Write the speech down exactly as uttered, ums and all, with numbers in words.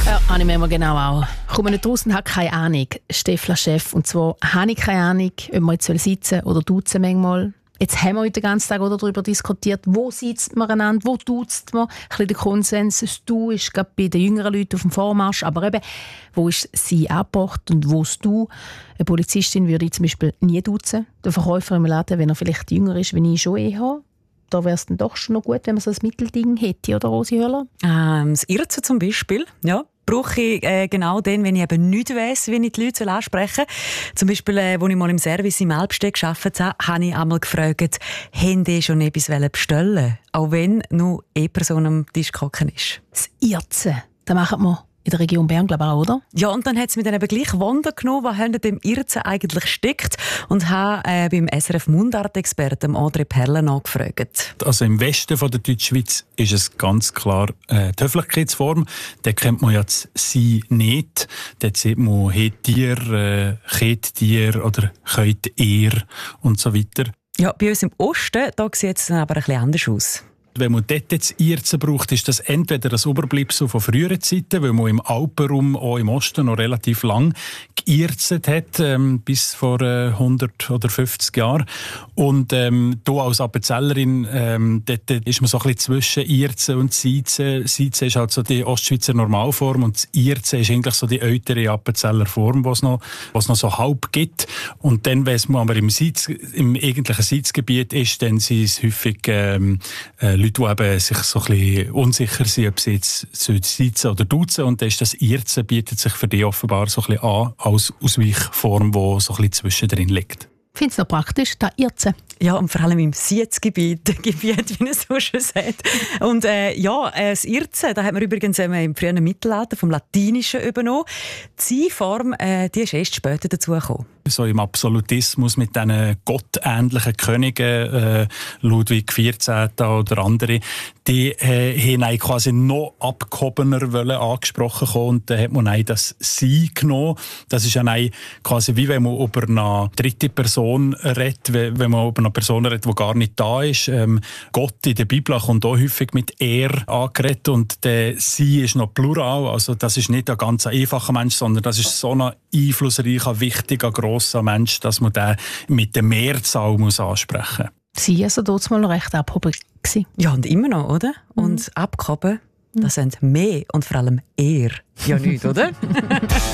Ja, habe ich mir immer genau auch. Ich komme nicht raus und habe keine Ahnung. Steffler-Chef. Und zwar habe ich keine Ahnung, ob man jetzt sitzen oder duzen manchmal. Jetzt haben wir heute den ganzen Tag darüber diskutiert, wo sitzt man einander, wo duzt man. Ein bisschen der Konsens, das Du ist gerade bei den jüngeren Leuten auf dem Vormarsch. Aber eben, wo ist sie angebracht und wo ist Du? Eine Polizistin würde ich zum Beispiel nie duzen. Der Verkäufer im Laden, wenn er vielleicht jünger ist, wenn ich schon eh habe. Da wäre es dann doch schon noch gut, wenn man so ein Mittelding hätte, oder Rosi Höller? Ähm, das Irzen zum Beispiel, ja. Brauche ich äh, genau dann, wenn ich eben nicht weiss, wie ich die Leute ansprechen soll. Zum Beispiel, äh, als ich mal im Service im Elbstedt gearbeitet habe, habe ich einmal gefragt, haben die schon etwas bestellen? Auch wenn nur eine Person am Tisch gekommen ist. Das Irzen, das machen wir in der Region Bern, glaube ich, auch, oder? Ja, und dann hat es mir dann eben gleich Wunder genommen, was hinter dem Irzen eigentlich steckt. Und habe äh, beim S R F Mundart-Experten André Perle nachgefragt. Also im Westen von der Deutschschweiz ist es ganz klar äh, die Höflichkeitsform. Da kennt man ja das «Sie» nicht. Dort sieht man «Het dir», äh, «Chet dir» oder «Könnt ihr» und so weiter. Ja, bei uns im Osten da sieht es dann aber ein bisschen anders aus. Wenn man dort jetzt Irzen braucht, ist das entweder das Oberbleibsel von früheren Zeiten, weil man im Alpenraum, auch im Osten, noch relativ lang geirzt hat, ähm, bis vor äh, hundert oder fünfzig Jahren. Und ähm, hier als Appenzellerin, ähm, dort ist man so ein bisschen zwischen Irzen und Siezen. Siezen ist halt so die Ostschweizer Normalform und das Irzen ist eigentlich so die ältere Appenzeller Form, die es noch, was noch so halb gibt. Und dann, wenn man aber im, Siez, im eigentlichen Siezgebiet ist, dann sind es häufig ähm, äh, Leute, die eben sich so ein bisschen unsicher sind, ob sie jetzt sitzen oder duzen. Und dann ist das Irzen bietet sich für die offenbar so ein bisschen an, als Ausweichform, die so ein bisschen zwischendrin liegt. Ich finde es noch praktisch, das Irzen. Ja, und vor allem im Siezgebiet, Gebiet, wie man so schön sagt. Und äh, ja, äh, das Irzen, da hat man übrigens äh, im frühen Mittelalter vom Latinischen übernommen. Die Sie-Form, äh, die ist erst später dazugekommen. So im Absolutismus mit diesen gottähnlichen Königen, äh, Ludwig der vierzehnte oder andere, die äh, haben quasi noch abgehobener wollen, angesprochen kommen. Und dann hat man das «Sie» genommen. Das ist ja quasi wie wenn man über eine dritte Person redet, wenn man über eine Person redet, die gar nicht da ist. Ähm, Gott in der Bibel kommt auch häufig mit «er» angeredet und der «Sie» ist noch plural. Also das ist nicht ein ganz einfacher Mensch, sondern das ist so ein einflussreicher, wichtiger, grosser Mensch, dass man den mit der Mehrzahl muss ansprechen muss. Sie also dort mal recht abgehoben gewesen. Ja, und immer noch, oder? Und mhm. abgehoben, das sind mehr und vor allem «er». Ja nicht, oder?